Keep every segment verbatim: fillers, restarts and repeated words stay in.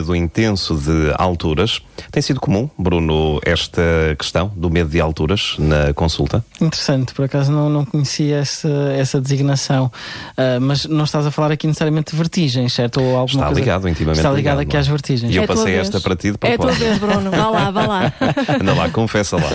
do intenso de alturas. Tem sido comum, Bruno, esta questão do medo de alturas na consulta? Interessante, por acaso não, não conhecia essa, essa designação, uh, mas não estás a falar aqui necessariamente de vertigens, certo? Ou alguma está coisa... ligado, intimamente Está ligado ligado, aqui às vertigens. E eu é passei esta para ti de propósito. É a tua vez, Bruno, vá lá, vá lá. Anda lá, confessa lá.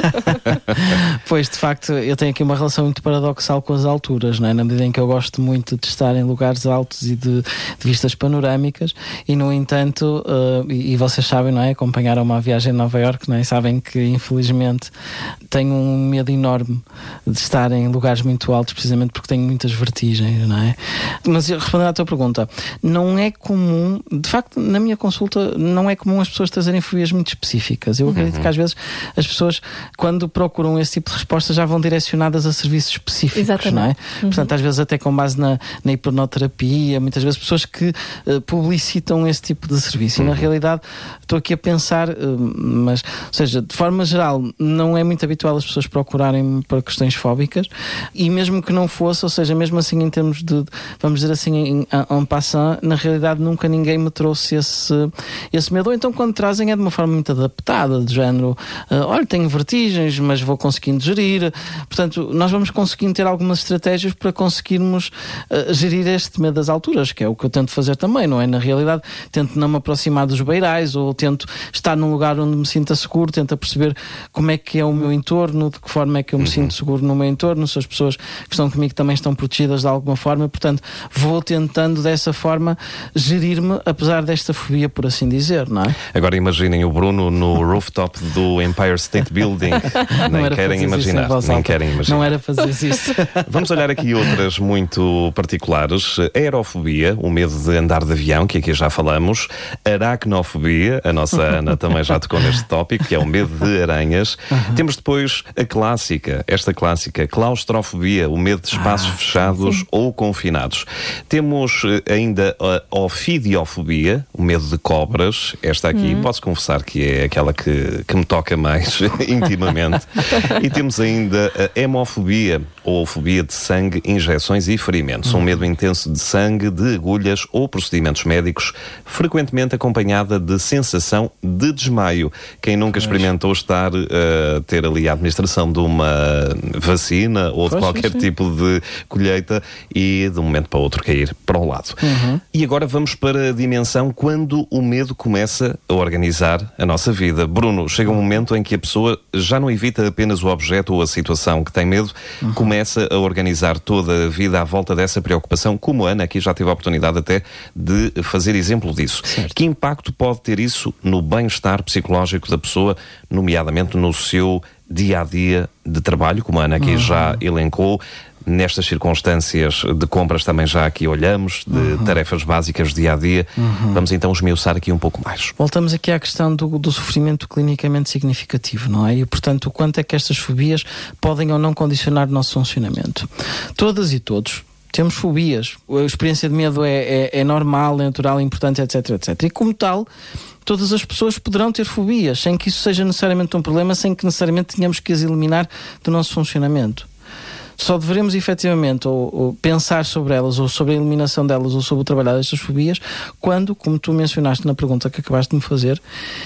Pois, de facto, eu tenho aqui uma relação muito paradoxal com as alturas, não é? Na medida em que eu gosto muito de estar em lugares altos e de, de vistas panorâmicas, e no entanto, uh, e, e vocês sabem, não é? Acompanharam uma viagem a Nova Iorque, não é? Sabem que infelizmente tenho um medo enorme de estar em lugares muito altos, precisamente porque tenho muitas vertigens, não é? Mas respondendo à tua pergunta, não é comum, de facto, na minha consulta, não é comum as pessoas trazerem fobias muito específicas. Eu acredito uhum. que às vezes as pessoas, quando procuram esse tipo de resposta, já vão direcionadas a serviços específicos. Exatamente. Não é? Uhum. Portanto, às vezes até com base na, na hipnoterapia, muitas vezes pessoas que uh, publicitam esse tipo de serviço. Uhum. E na realidade, estou aqui a pensar, uh, mas, ou seja, de forma geral, não é muito habitual as pessoas procurarem para questões fóbicas, e mesmo que não fosse, ou seja, mesmo assim em termos de, vamos dizer assim, em en passant, na realidade nunca ninguém me trouxe esse, esse medo. Ou então quando trazem é de uma forma muito adaptada, de género, uh, olha, tenho vertigens, mas vou conseguindo gerir. Portanto, nós vamos conseguindo ter algumas estratégias para conseguirmos uh, gerir este medo das alturas, que é o que eu tento fazer também, não é? Na realidade, tento não me aproximar dos beirais, ou tento estar num lugar onde me sinta seguro, tento perceber como é que é o meu entorno, de que forma é que eu me uhum. sinto seguro no meu entorno, se as pessoas que estão comigo também estão protegidas de alguma forma, portanto, vou tentando dessa forma gerir-me, apesar desta fobia, por assim dizer, não é? Agora imaginem o Bruno no rooftop do Empire State Building. Nem querem imaginar, nem querem imaginar. Não era fazer isso. Vamos olhar aqui outras muito particulares. A aerofobia, o medo de andar de avião, que aqui já falamos. Aracnofobia, a nossa Ana também já tocou neste tópico, que é o medo de aranhas. Uhum. Temos depois a clássica, esta clássica, claustrofobia, o medo de espaços ah, fechados sim. ou confinados. Temos ainda a ofidiofobia, o medo de cobras. Esta aqui, uhum. posso confessar que é aquela que, que me toca mais intimamente. E temos ainda a hemofobia, ou fobia de sangue, injeções e ferimentos. Uhum. Um medo intenso de sangue, de agulhas ou procedimentos médicos, frequentemente acompanhada de sensação de desmaio. Quem nunca experimentou estar a uh, ter ali a administração de uma vacina ou de pois qualquer sim. tipo de colheita e de um momento para o outro cair para o lado. Uhum. E agora vamos para a dimensão quando o medo começa a organizar a nossa vida. Bruno, chega um momento em que a pessoa já não evita apenas o objeto ou a situação que tem medo, uhum. começa a organizar toda a vida à volta dessa preocupação, como a Ana aqui já teve a oportunidade até de fazer exemplo disso. Certo. Que impacto pode ter isso no bem-estar psicológico da pessoa, nomeadamente no seu dia-a-dia de trabalho, como a Ana aqui uhum. já elencou, nestas circunstâncias de compras também já aqui olhamos, de uhum. tarefas básicas do dia-a-dia. Uhum. Vamos então esmiuçar aqui um pouco mais. Voltamos aqui à questão do, do sofrimento clinicamente significativo, não é? E, portanto, o quanto é que estas fobias podem ou não condicionar o nosso funcionamento. Todas e todos temos fobias. A experiência de medo é, é, é normal, é natural, é importante, etc, etcétera. E como tal, todas as pessoas poderão ter fobias, sem que isso seja necessariamente um problema, sem que necessariamente tenhamos que as eliminar do nosso funcionamento. Só devemos efetivamente ou, ou pensar sobre elas, ou sobre a eliminação delas, ou sobre o trabalhar destas fobias, quando, como tu mencionaste na pergunta que acabaste de me fazer,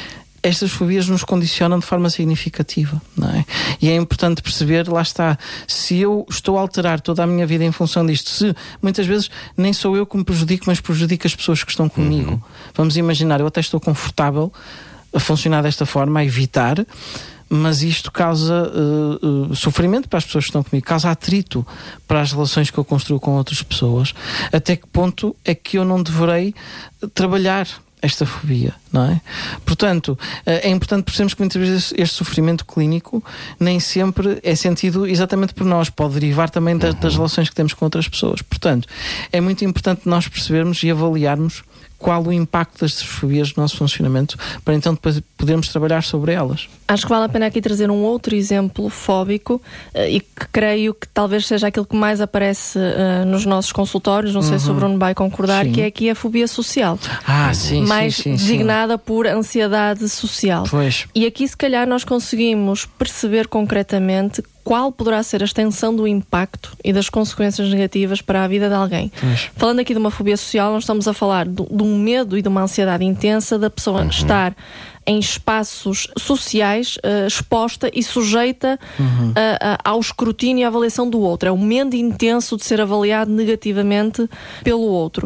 estas fobias nos condicionam de forma significativa, não é? E é importante perceber, lá está, se eu estou a alterar toda a minha vida em função disto, se muitas vezes nem sou eu que me prejudico, mas prejudico as pessoas que estão comigo. Uhum. Vamos imaginar, eu até estou confortável a funcionar desta forma, a evitar, mas isto causa uh, uh, sofrimento para as pessoas que estão comigo, causa atrito para as relações que eu construo com outras pessoas. Até que ponto é que eu não deverei trabalhar esta fobia, não é? Portanto, é importante percebermos que muitas vezes este sofrimento clínico nem sempre é sentido exatamente por nós, pode derivar também das, das relações que temos com outras pessoas. Portanto, é muito importante nós percebermos e avaliarmos qual o impacto destas fobias no nosso funcionamento, para então depois podermos trabalhar sobre elas. Acho que vale a pena aqui trazer um outro exemplo fóbico uh, e que creio que talvez seja aquilo que mais aparece uh, nos nossos consultórios, não uhum. sei se o Bruno vai concordar, sim. que é aqui a fobia social. Ah, sim, mais sim, sim, designada sim. por ansiedade social. Pois. E aqui se calhar nós conseguimos perceber concretamente qual poderá ser a extensão do impacto e das consequências negativas para a vida de alguém. Mas... Falando aqui de uma fobia social, nós estamos a falar de, de um medo e de uma ansiedade intensa da pessoa uhum. estar em espaços sociais uh, exposta e sujeita uhum. a, a, ao escrutínio e à avaliação do outro. É um medo intenso de ser avaliado negativamente pelo outro.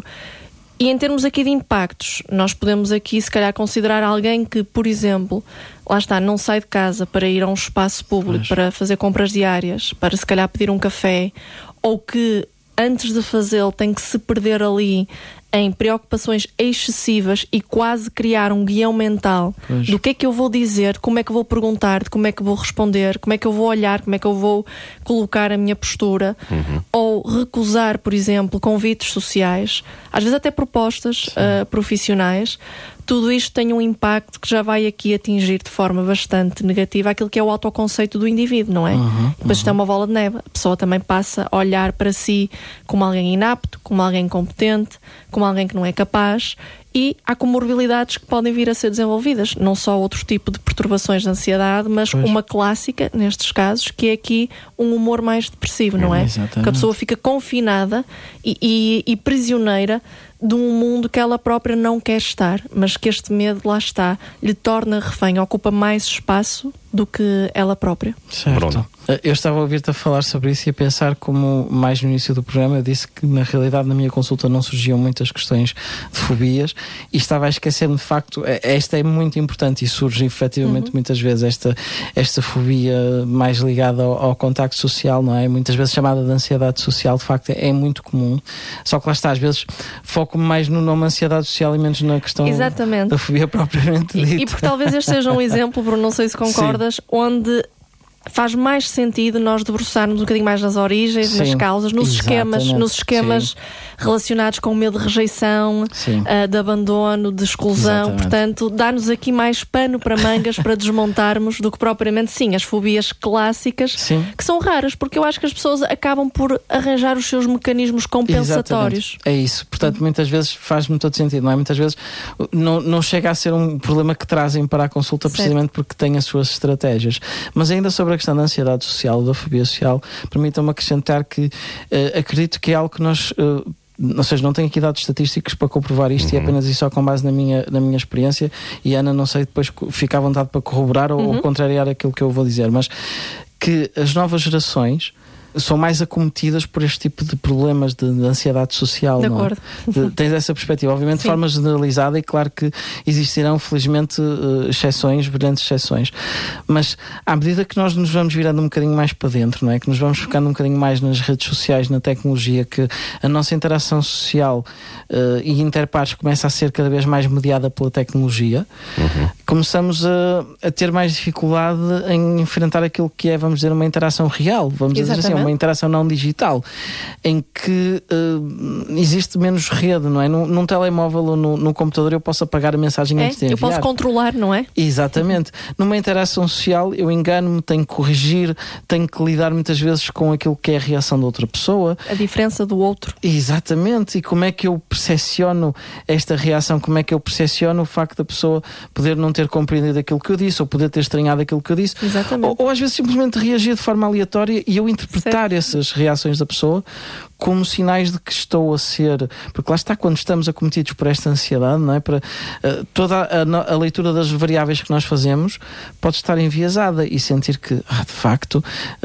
E em termos aqui de impactos, nós podemos aqui se calhar considerar alguém que, por exemplo, lá está, não sai de casa para ir a um espaço público, Mas... para fazer compras diárias, para se calhar pedir um café, ou que antes de fazê-lo tem que se perder ali em preocupações excessivas e quase criar um guião mental pois. do que é que eu vou dizer, como é que eu vou perguntar, de como é que eu vou responder, como é que eu vou olhar, como é que eu vou colocar a minha postura, uhum. ou recusar, por exemplo, convites sociais, às vezes até propostas uh, profissionais. Tudo isto tem um impacto que já vai aqui atingir de forma bastante negativa aquilo que é o autoconceito do indivíduo, não é? Uhum, Depois uhum. isto é uma bola de neve. A pessoa também passa a olhar para si como alguém inapto, como alguém incompetente, como alguém que não é capaz, e há comorbilidades que podem vir a ser desenvolvidas. Não só outro tipo de perturbações de ansiedade, mas pois. uma clássica, nestes casos, que é aqui um humor mais depressivo, não é? é? Que a pessoa fica confinada e, e, e prisioneira de um mundo que ela própria não quer estar, mas que este medo, lá está, lhe torna refém, ocupa mais espaço do que ela própria. Certo. Bruno. Eu estava a ouvir-te a falar sobre isso e a pensar como, mais no início do programa, eu disse que na realidade na minha consulta não surgiam muitas questões de fobias e estava a esquecer-me de facto, esta é muito importante e surge efetivamente uhum. muitas vezes esta, esta fobia mais ligada ao, ao contacto social, não é? Muitas vezes chamada de ansiedade social, de facto é muito comum, só que lá está, às vezes foco-me mais no nome ansiedade social e menos na questão Exatamente. da fobia propriamente dita. E, e porque talvez este seja um exemplo, Bruno, não sei se concordas, Sim. onde faz mais sentido nós debruçarmos um bocadinho mais nas origens, Sim, nas causas, nos esquemas, nos esquemas Sim. relacionados com o medo de rejeição, uh, de abandono, de exclusão. Exatamente. Portanto, dá-nos aqui mais pano para mangas para desmontarmos do que propriamente, sim, as fobias clássicas, sim. que são raras, porque eu acho que as pessoas acabam por arranjar os seus mecanismos compensatórios. Exatamente. É isso. Portanto, muitas vezes faz-me todo sentido, não é? Muitas vezes não, não chega a ser um problema que trazem para a consulta certo. precisamente porque têm as suas estratégias. Mas ainda sobre a questão da ansiedade social, da fobia social, permitam-me acrescentar que uh, acredito que é algo que nós... Uh, ou seja, não tenho aqui dados estatísticos para comprovar isto uhum. e apenas isso só com base na minha, na minha experiência, e Ana, não sei, depois fica à vontade para corroborar ou, uhum. ou contrariar aquilo que eu vou dizer, mas que as novas gerações são mais acometidas por este tipo de problemas de, de ansiedade social. De não acordo. É? De, tens essa perspectiva, obviamente, Sim. de forma generalizada, e claro que existirão, felizmente, uh, exceções, brilhantes exceções. Mas à medida que nós nos vamos virando um bocadinho mais para dentro, não é? Que nos vamos focando um bocadinho mais nas redes sociais, na tecnologia, que a nossa interação social uh, e interpares começa a ser cada vez mais mediada pela tecnologia, uhum. começamos a, a ter mais dificuldade em enfrentar aquilo que é, vamos dizer, uma interação real, vamos Exatamente. dizer assim, uma interação não digital, em que uh, existe menos rede, não é? Num, num telemóvel ou no, no computador eu posso apagar a mensagem é, antes de enviar. Eu posso controlar, não é? Exatamente. Numa interação social eu engano-me, tenho que corrigir, tenho que lidar muitas vezes com aquilo que é a reação da outra pessoa. A diferença do outro. Exatamente. E como é que eu percepciono esta reação? Como é que eu percepciono o facto da pessoa poder não ter compreendido aquilo que eu disse, ou poder ter estranhado aquilo que eu disse? Exatamente. Ou, ou às vezes simplesmente reagir de forma aleatória e eu interpretar Certo. essas reações da pessoa como sinais de que estou a ser, porque lá está, quando estamos acometidos por esta ansiedade, não é? Para, uh, toda a, a leitura das variáveis que nós fazemos pode estar enviesada e sentir que, ah, de facto,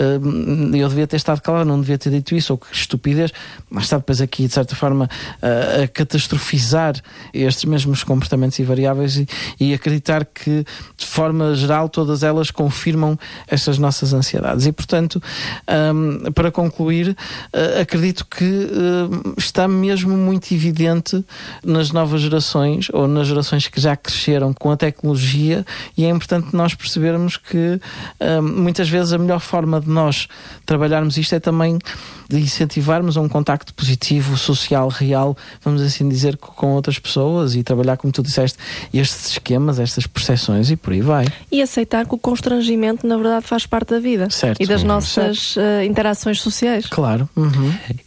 uh, eu devia ter estado calado, não devia ter dito isso, ou que estupidez. Mas está depois aqui, de certa forma, uh, a catastrofizar estes mesmos comportamentos e variáveis e, e acreditar que, de forma geral, todas elas confirmam estas nossas ansiedades. E, portanto, um, para concluir, uh, acredito que uh, está mesmo muito evidente nas novas gerações ou nas gerações que já cresceram com a tecnologia, e é importante nós percebermos que uh, muitas vezes a melhor forma de nós trabalharmos isto é também de incentivarmos um contacto positivo, social, real, vamos assim dizer, com outras pessoas, e trabalhar, como tu disseste, estes esquemas, estas percepções, e por aí vai. E aceitar que o constrangimento, na verdade, faz parte da vida. Certo. E das nossas uh, interações sociais. Claro. Uhum.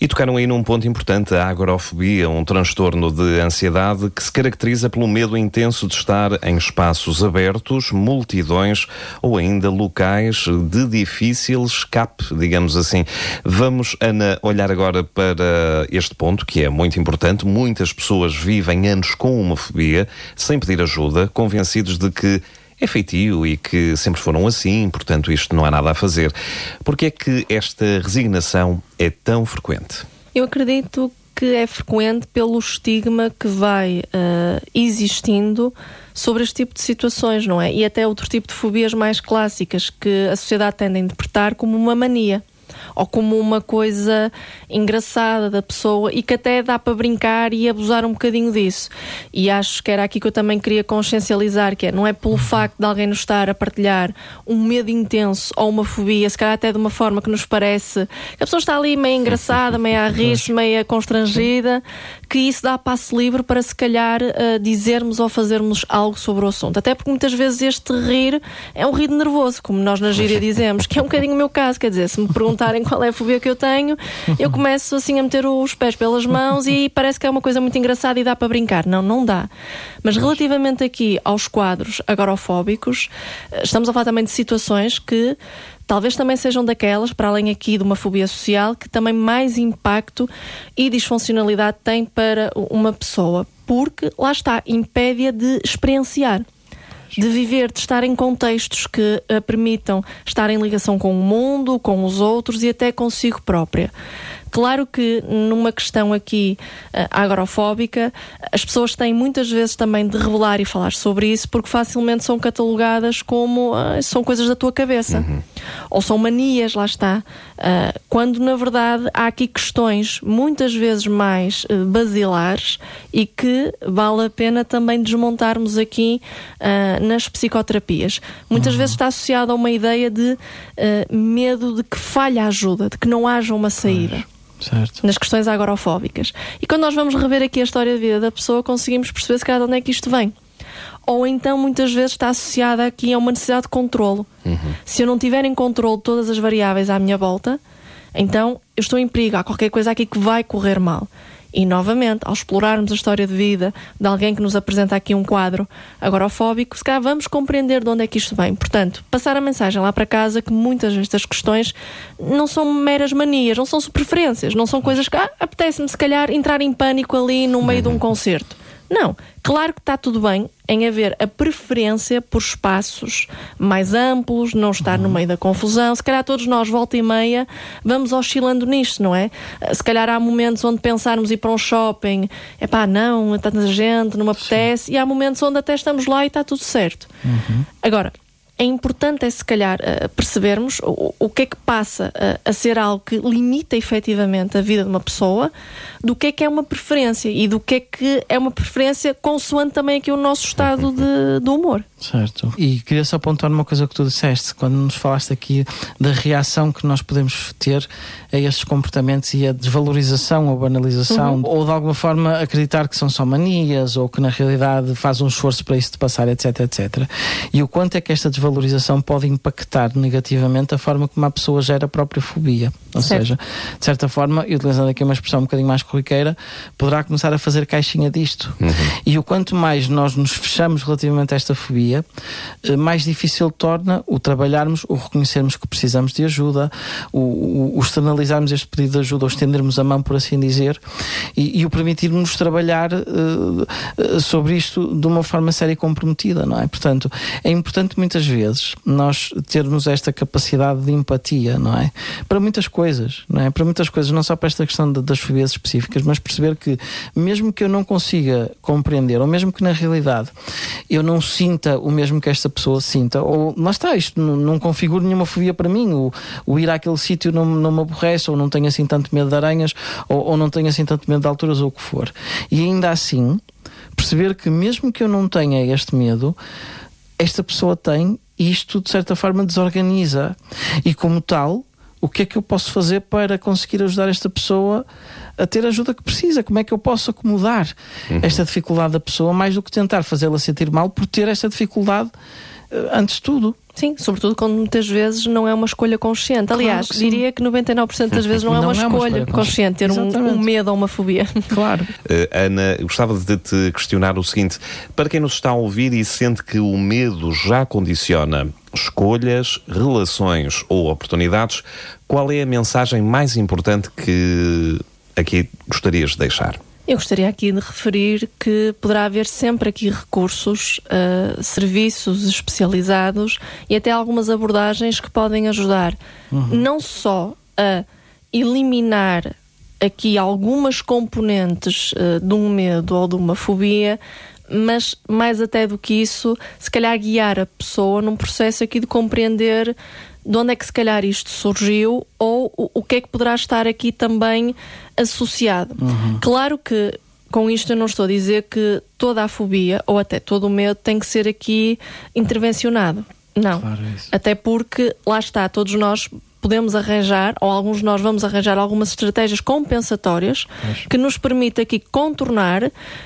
E tocaram aí num ponto importante, a agorafobia, um transtorno de ansiedade que se caracteriza pelo medo intenso de estar em espaços abertos, multidões ou ainda locais de difícil escape, digamos assim. Vamos, Ana, olhar agora para este ponto, que é muito importante. Muitas pessoas vivem anos com uma fobia, sem pedir ajuda, convencidos de que é feitio e que sempre foram assim, portanto isto não há nada a fazer. Porque é que esta resignação é tão frequente? Eu acredito que é frequente pelo estigma que vai uh, existindo sobre este tipo de situações, não é? E até outro tipo de fobias mais clássicas que a sociedade tende a interpretar como uma mania ou como uma coisa engraçada da pessoa e que até dá para brincar e abusar um bocadinho disso. E acho que era aqui que eu também queria consciencializar, que é, não é pelo facto de alguém nos estar a partilhar um medo intenso ou uma fobia, se calhar até de uma forma que nos parece que a pessoa está ali meio engraçada, meio a rir-se, meio constrangida, que isso dá passo livre para se calhar uh, dizermos ou fazermos algo sobre o assunto. Até porque muitas vezes este rir é um rir nervoso, como nós na gíria dizemos, que é um bocadinho o meu caso, quer dizer, se me perguntarem qual é a fobia que eu tenho, eu começo assim a meter os pés pelas mãos e parece que é uma coisa muito engraçada e dá para brincar. Não, não dá. Mas relativamente aqui aos quadros agorafóbicos, estamos a falar também de situações que talvez também sejam daquelas, para além aqui de uma fobia social, que também mais impacto e disfuncionalidade tem para uma pessoa, porque, lá está, impede-a de experienciar, de viver, de estar em contextos que a permitam estar em ligação com o mundo, com os outros e até consigo própria. Claro que numa questão aqui uh, agorafóbica, as pessoas têm muitas vezes também de revelar e falar sobre isso, porque facilmente são catalogadas como uh, são coisas da tua cabeça. Uhum. Ou são manias, lá está. Uh, quando na verdade há aqui questões muitas vezes mais uh, basilares e que vale a pena também desmontarmos aqui uh, nas psicoterapias. Muitas uhum. vezes está associado a uma ideia de uh, medo de que falha a ajuda, de que não haja uma saída. Pois. Certo. Nas questões agorafóbicas. E quando nós vamos rever aqui a história de vida da pessoa, conseguimos perceber se calhar de onde é que isto vem. Ou então muitas vezes está associada aqui a uma necessidade de controlo. Uhum. Se eu não tiver em controlo todas as variáveis à minha volta, então eu estou em perigo, há qualquer coisa aqui que vai correr mal. E novamente, ao explorarmos a história de vida de alguém que nos apresenta aqui um quadro agorafóbico, se calhar vamos compreender de onde é que isto vem. Portanto, passar a mensagem lá para casa que muitas destas questões não são meras manias, não são preferências, não são coisas que ah, apetece-me se calhar entrar em pânico ali no meio de um concerto. Não, claro que está tudo bem em haver a preferência por espaços mais amplos, não estar no meio da confusão. Se calhar todos nós, volta e meia, vamos oscilando nisto, não é? Se calhar há momentos onde pensarmos ir para um shopping, é pá, não, é tanta gente, não me apetece. Sim. E há momentos onde até estamos lá e está tudo certo. Uhum. Agora, é importante é se calhar uh, percebermos o, o que é que passa uh, a ser algo que limita efetivamente a vida de uma pessoa, do que é que é uma preferência e do que é que é uma preferência consoante também aqui o nosso estado de, de humor. Certo. E queria só apontar uma coisa que tu disseste, quando nos falaste aqui da reação que nós podemos ter a estes comportamentos e a desvalorização ou banalização, uhum. ou de alguma forma acreditar que são só manias ou que na realidade faz um esforço para isso de passar, etc, etcétera. E o quanto é que esta desvalorização pode impactar negativamente a forma como a pessoa gera a própria fobia. Ou certo. Seja, de certa forma, e utilizando aqui uma expressão um bocadinho mais corriqueira, poderá começar a fazer caixinha disto. Uhum. E o quanto mais nós nos fechamos relativamente a esta fobia, mais difícil torna o trabalharmos, o reconhecermos que precisamos de ajuda, o, o, o externalizarmos este pedido de ajuda, ou estendermos a mão, por assim dizer, e, e o permitirmos trabalhar uh, sobre isto de uma forma séria e comprometida, não é? Portanto, é importante muitas vezes nós termos esta capacidade de empatia, não é? Para muitas coisas, não é? Para muitas coisas, não só para esta questão de, das fobias específicas, mas perceber que mesmo que eu não consiga compreender, ou mesmo que na realidade eu não sinta o mesmo que esta pessoa sinta, ou lá está, isto não, não configura nenhuma fobia para mim, o, o ir àquele sítio não, não me aborrece, ou não tenho assim tanto medo de aranhas, ou, ou não tenho assim tanto medo de alturas, ou o que for. E ainda assim, perceber que mesmo que eu não tenha este medo, esta pessoa tem, e isto de certa forma desorganiza, e como tal, o que é que eu posso fazer para conseguir ajudar esta pessoa a ter a ajuda que precisa? Como é que eu posso acomodar uhum. esta dificuldade da pessoa, mais do que tentar fazê-la sentir mal por ter esta dificuldade, antes de tudo, Sim, sobretudo quando muitas vezes não é uma escolha consciente. Aliás, claro que diria que noventa e nove por cento das vezes não é, não uma, é escolha uma escolha consciente ter um, um medo ou uma fobia. Claro. Uh, Ana, eu gostava de te questionar o seguinte: para quem nos está a ouvir e sente que o medo já condiciona escolhas, relações ou oportunidades, qual é a mensagem mais importante que aqui gostarias de deixar? Eu gostaria aqui de referir que poderá haver sempre aqui recursos, uh, serviços especializados e até algumas abordagens que podem ajudar uhum. não só a eliminar aqui algumas componentes uh, de um medo ou de uma fobia, mas mais até do que isso, se calhar guiar a pessoa num processo aqui de compreender de onde é que se calhar isto surgiu ou o, o que é que poderá estar aqui também associado. Uhum. Claro que com isto eu não estou a dizer que toda a fobia ou até todo o medo tem que ser aqui intervencionado. Não. Claro, até porque, lá está, todos nós podemos arranjar, ou alguns de nós vamos arranjar algumas estratégias compensatórias Acho. que nos permite aqui contornar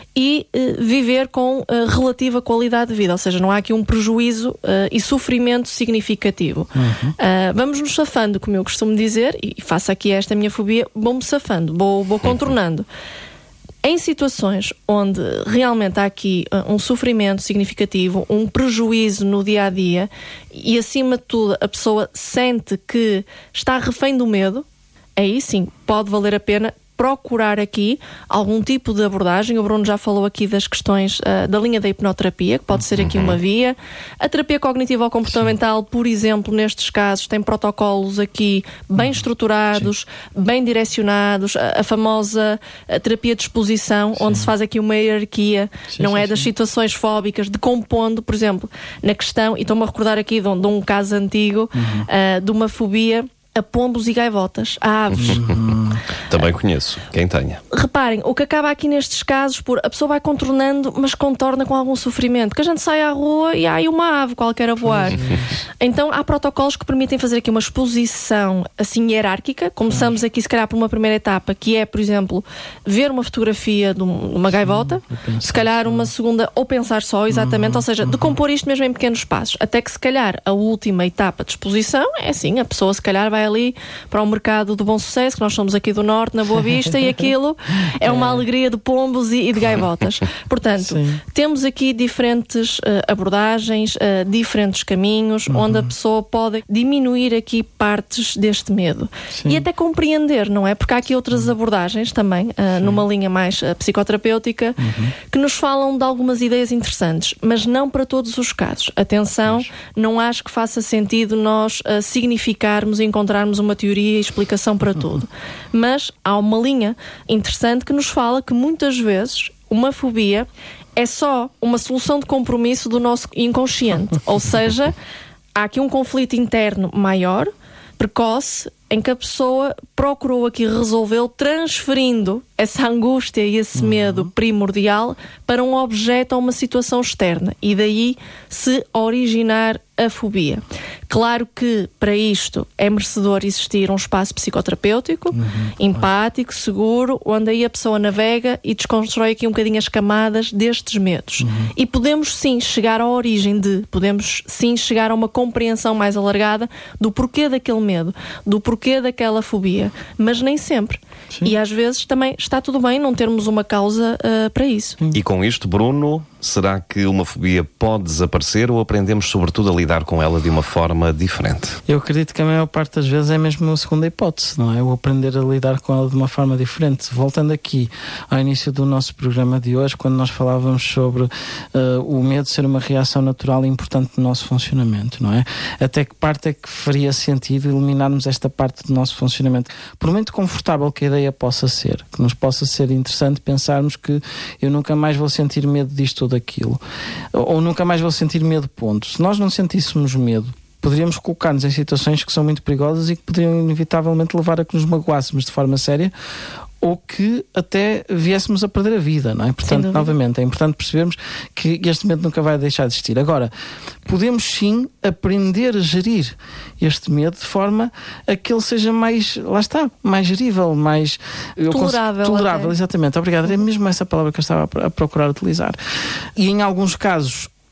e uh, viver com uh, relativa qualidade de vida, ou seja, não há aqui um prejuízo uh, e sofrimento significativo. Uhum. Uh, vamos nos safando, como eu costumo dizer, e faço aqui esta minha fobia, vou-me safando, vou, vou contornando. Uhum. Em situações onde realmente há aqui uh, um sofrimento significativo, um prejuízo no dia-a-dia e, acima de tudo, a pessoa sente que está refém do medo, aí sim pode valer a pena procurar aqui algum tipo de abordagem. O Bruno já falou aqui das questões uh, da linha da hipnoterapia, que pode ser aqui uma via. A terapia cognitivo-comportamental, por exemplo, nestes casos, tem protocolos aqui bem estruturados, Sim. bem direcionados. A, a famosa a terapia de exposição, Sim. onde se faz aqui uma hierarquia, sim, não sim, é das sim. situações fóbicas, decompondo, por exemplo, na questão, e estou-me a recordar aqui de um, de um caso antigo, uhum. uh, de uma fobia a pombos e gaivotas, a aves. Uhum. Também conheço, quem tenha. Reparem, o que acaba aqui nestes casos, por a pessoa vai contornando, mas contorna com algum sofrimento, que a gente sai à rua e há aí uma ave qualquer a voar. Então há protocolos que permitem fazer aqui uma exposição assim hierárquica. Começamos aqui se calhar por uma primeira etapa, que é, por exemplo, ver uma fotografia de uma gaivota, Sim, se calhar uma segunda, ou pensar só, exatamente, uhum, ou seja, decompor isto mesmo em pequenos passos, até que se calhar a última etapa de exposição é assim, a pessoa se calhar vai ali para o mercado do Bom Sucesso, que nós somos aqui do Norte, na Boa Vista, e aquilo é uma alegria de pombos e, e de gaivotas. Portanto, Sim. temos aqui diferentes uh, abordagens, uh, diferentes caminhos, uhum. onde a pessoa pode diminuir aqui partes deste medo. Sim. E até compreender, não é? Porque há aqui outras abordagens também, uh, numa linha mais uh, psicoterapêutica, uhum. que nos falam de algumas ideias interessantes, mas não para todos os casos. Atenção, mas... não acho que faça sentido nós uh, significarmos e encontrarmos uma teoria e explicação para tudo. Mas há uma linha interessante que nos fala que muitas vezes uma fobia é só uma solução de compromisso do nosso inconsciente. Ou seja, há aqui um conflito interno maior, precoce, em que a pessoa procurou aqui resolvê-lo transferindo essa angústia e esse uhum. medo primordial para um objeto ou uma situação externa, e daí se originar a fobia. Claro que para isto é merecedor existir um espaço psicoterapêutico, uhum, empático, claro. seguro, onde aí a pessoa navega e desconstrói aqui um bocadinho as camadas destes medos. Uhum. E podemos sim chegar à origem de, podemos sim chegar a uma compreensão mais alargada do porquê daquele medo, do porquê daquela fobia, mas nem sempre. Sim. E às vezes também está tudo bem não termos uma causa uh, para isso. E com isto, Bruno, será que uma fobia pode desaparecer ou aprendemos sobretudo a lidar com ela de uma forma diferente? Eu acredito que a maior parte das vezes é mesmo a segunda hipótese, não é? O aprender a lidar com ela de uma forma diferente. Voltando aqui ao início do nosso programa de hoje, quando nós falávamos sobre uh, o medo ser uma reação natural e importante do nosso funcionamento, não é? Até que parte é que faria sentido eliminarmos esta parte do nosso funcionamento? Por muito confortável que a ideia possa ser, que nos possa ser interessante pensarmos que eu nunca mais vou sentir medo disto ou daquilo, ou nunca mais vou sentir medo, ponto. Se nós não sentíssemos medo, poderíamos colocar-nos em situações que são muito perigosas e que poderiam inevitavelmente levar a que nos magoássemos de forma séria, ou que até viéssemos a perder a vida, não é? Portanto, novamente, é importante percebermos que este medo nunca vai deixar de existir. Agora, podemos sim aprender a gerir este medo de forma a que ele seja mais, lá está, mais gerível, mais... Tolerável. Consigo, tolerável, exatamente. Obrigado. É mesmo essa palavra que eu estava a procurar utilizar. E em alguns casos,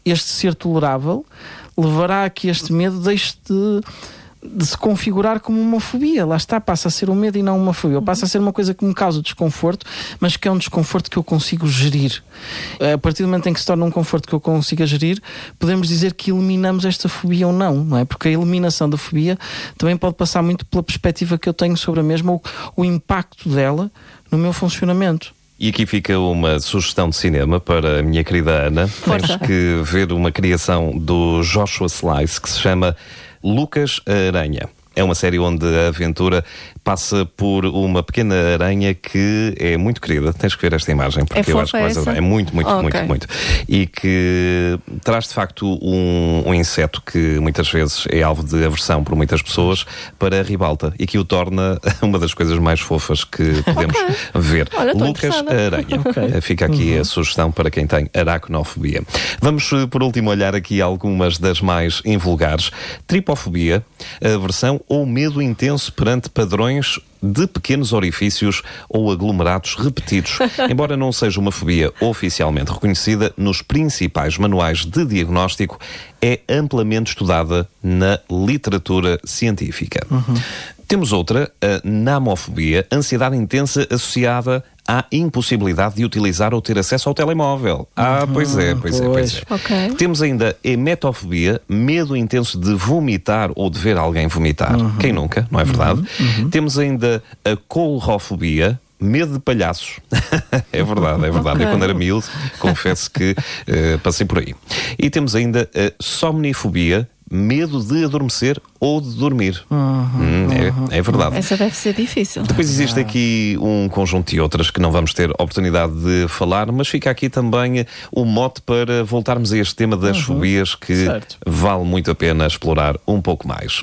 este ser tolerável levará a que este medo deixe de, de se configurar como uma fobia. Lá está, passa a ser um medo e não uma fobia. Passa a ser uma coisa que me causa desconforto, mas que é um desconforto que eu consigo gerir. A partir do momento em que se torna um conforto que eu consiga gerir, podemos dizer que eliminamos esta fobia ou não, não é? Porque a eliminação da fobia também pode passar muito pela perspectiva que eu tenho sobre a mesma, ou o impacto dela no meu funcionamento. E aqui fica uma sugestão de cinema para a minha querida Ana. Temos que ver uma criação do Joshua Slice que se chama Lucas a Aranha. É uma série onde a aventura passa por uma pequena aranha que é muito querida. Tens que ver esta imagem, porque é eu acho que vais adorar. É muito, muito, oh, muito, okay. muito. E que traz, de facto, um, um inseto que muitas vezes é alvo de aversão por muitas pessoas para a ribalta e que o torna uma das coisas mais fofas que podemos okay. ver. Olha, Lucas a Aranha. Okay. Fica aqui uhum. a sugestão para quem tem aracnofobia. Vamos, por último, olhar aqui algumas das mais invulgares. Tripofobia, aversão ou medo intenso perante padrões de pequenos orifícios ou aglomerados repetidos. Embora não seja uma fobia oficialmente reconhecida nos principais manuais de diagnóstico, é amplamente estudada na literatura científica. Uhum. Temos outra, a namofobia, ansiedade intensa associada à impossibilidade de utilizar ou ter acesso ao telemóvel. Ah, pois é, pois é, pois é. Okay. Temos ainda a emetofobia, medo intenso de vomitar ou de ver alguém vomitar. Uhum. Quem nunca, não é verdade? Uhum. Temos ainda a coulrofobia, medo de palhaços. É verdade, é verdade. Okay. Eu, quando era miúdo, confesso que uh, passei por aí. E temos ainda a somnifobia, medo de adormecer ou de dormir. Uhum, hum, é, é verdade. Essa deve ser difícil. Depois existe aqui um conjunto de outras que não vamos ter oportunidade de falar, mas fica aqui também o mote para voltarmos a este tema das uhum. fobias que certo. Vale muito a pena explorar um pouco mais.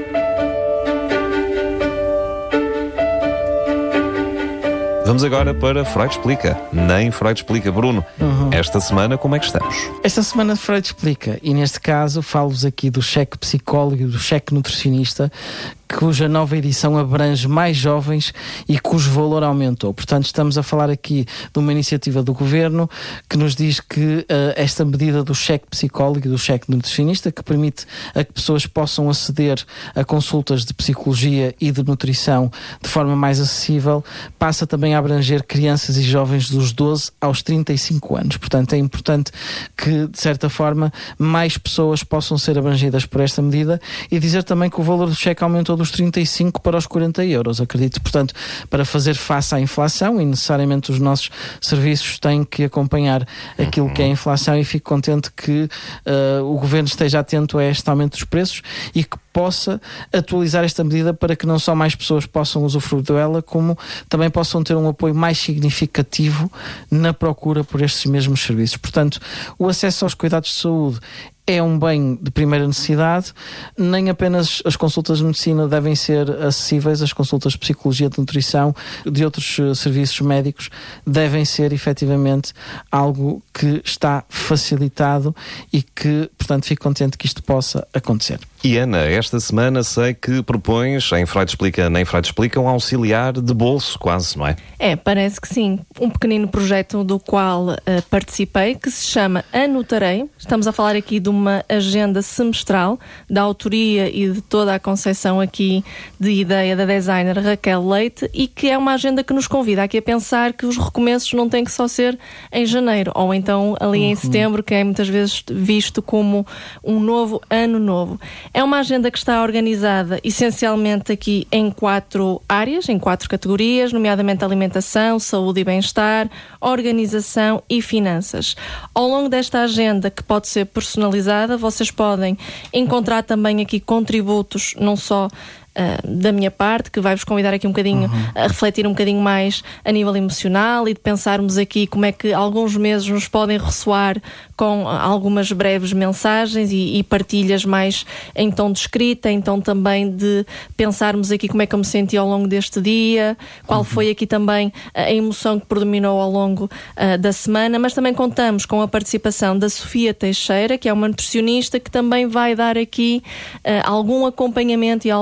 Vamos agora para Freud Explica. Nem Freud Explica. Bruno, uhum. esta semana como é que estamos? Esta semana Freud Explica, e neste caso falo-vos aqui do cheque psicólogo e do cheque nutricionista, cuja nova edição abrange mais jovens e cujo valor aumentou. Portanto, estamos a falar aqui de uma iniciativa do Governo que nos diz que uh, esta medida do cheque psicólogo e do cheque nutricionista, que permite a que pessoas possam aceder a consultas de psicologia e de nutrição de forma mais acessível, passa também a abranger crianças e jovens dos doze aos trinta e cinco anos. Portanto, é importante que, de certa forma, mais pessoas possam ser abrangidas por esta medida, e dizer também que o valor do cheque aumentou dos trinta e cinco para os quarenta euros. Acredito, portanto, para fazer face à inflação, e necessariamente os nossos serviços têm que acompanhar aquilo que é a inflação, e fico contente que uh, o Governo esteja atento a este aumento dos preços e que possa atualizar esta medida para que não só mais pessoas possam usufruir dela, como também possam ter um apoio mais significativo na procura por estes mesmos serviços. Portanto, o acesso aos cuidados de saúde é um bem de primeira necessidade. Nem apenas as consultas de medicina devem ser acessíveis, as consultas de psicologia, de nutrição, de outros uh, serviços médicos devem ser efetivamente algo que está facilitado e que, portanto, fico contente que isto possa acontecer. E Ana, esta semana sei que propões, em Freud Explica, nem Freud Explica, um auxiliar de bolso, quase, não é? É, parece que sim. Um pequenino projeto do qual uh, participei, que se chama Anotarei. Estamos a falar aqui de uma agenda semestral da autoria e de toda a concepção aqui de ideia da designer Raquel Leite, e que é uma agenda que nos convida aqui a pensar que os recomeços não têm que só ser em janeiro, ou então ali uhum. em setembro, que é muitas vezes visto como um novo ano novo. É uma agenda que está organizada essencialmente aqui em quatro áreas, em quatro categorias, nomeadamente alimentação, saúde e bem-estar, organização e finanças. Ao longo desta agenda, que pode ser personalizada, vocês podem encontrar também aqui contributos, não só Uh, da minha parte, que vai-vos convidar aqui um bocadinho uhum. a refletir um bocadinho mais a nível emocional, e de pensarmos aqui como é que alguns meses nos podem ressoar com algumas breves mensagens e, e partilhas mais em tom de escrita, então também de pensarmos aqui como é que eu me senti ao longo deste dia, qual uhum. foi aqui também a emoção que predominou ao longo uh, da semana, mas também contamos com a participação da Sofia Teixeira, que é uma nutricionista que também vai dar aqui uh, algum acompanhamento e algumas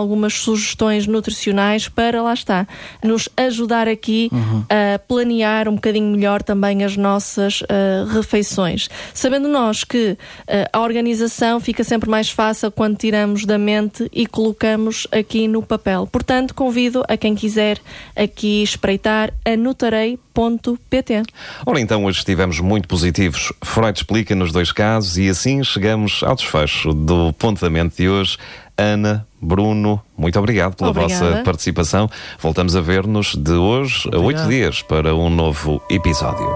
sugestões nutricionais para, lá está, nos ajudar aqui uhum. a planear um bocadinho melhor também as nossas uh, refeições. Sabendo nós que uh, a organização fica sempre mais fácil quando tiramos da mente e colocamos aqui no papel. Portanto, convido a quem quiser aqui espreitar anotarei ponto pt. Ora então, hoje estivemos muito positivos. Freud explica nos dois casos e assim chegamos ao desfecho do Ponto da Mente de hoje. Ana, Bruno, muito obrigado pela Obrigada. vossa participação. Voltamos a ver-nos de hoje a oito dias para um novo episódio.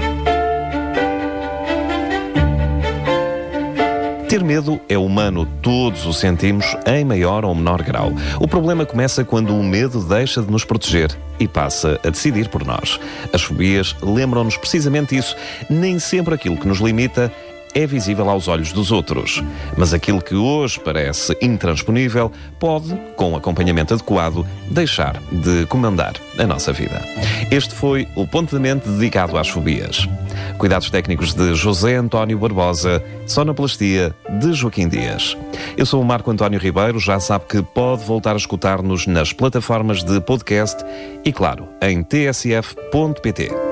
Ter medo é humano, todos o sentimos em maior ou menor grau. O problema começa quando o medo deixa de nos proteger e passa a decidir por nós. As fobias lembram-nos precisamente isso. Nem sempre aquilo que nos limita é visível aos olhos dos outros. Mas aquilo que hoje parece intransponível pode, com acompanhamento adequado, deixar de comandar a nossa vida. Este foi o Ponto da Mente dedicado às fobias. Cuidados técnicos de José António Barbosa, sonoplastia de Joaquim Dias. Eu sou o Marco António Ribeiro, já sabe que pode voltar a escutar-nos nas plataformas de podcast e, claro, em t s f ponto p t.